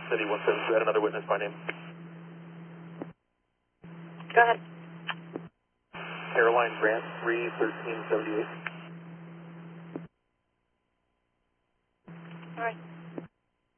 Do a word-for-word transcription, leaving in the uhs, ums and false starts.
City one seven two, add another witness by name. Go ahead. Caroline Grant, three thirteen seventy-eight. All right.